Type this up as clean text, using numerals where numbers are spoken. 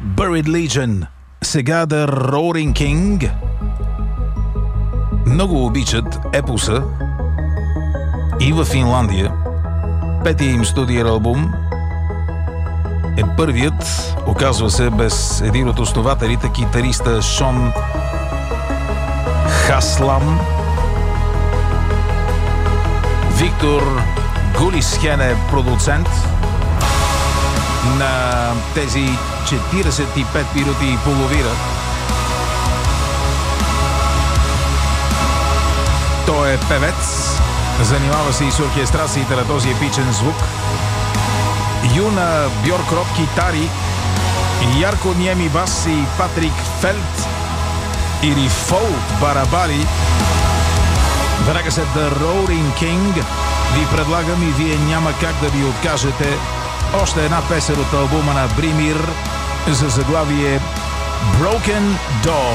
Buried Legion, сега The Roaring King. Много обичат епоса и в Финландия. Петия им студиен албум е първият, оказва се, без един от основателите, китариста Шон Хаслам. Виктор Гулисхен е продуцент на тези 45 минути и половина. Той е певец, занимава се и с оркестрациите на този епичен звук. Юна Бьоркроп китари, Ярко Ниеми бас и Патрик Фелт или Фолт барабари. Веднага след The Roaring King ви предлагам и вие няма как да ви откажете още една песен от албума на Бримир за заглавие Broken Dawn.